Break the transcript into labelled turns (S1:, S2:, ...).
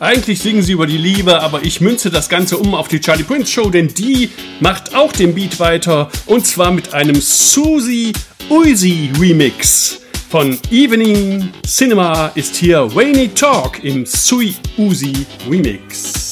S1: Eigentlich singen sie über die Liebe, aber ich münze das Ganze um auf die Charlie Prince Show, denn die macht auch den Beat weiter und zwar mit einem Susie Uzi Remix. Von Evening Cinema ist hier Rainy Talk im Sui Uzi Remix.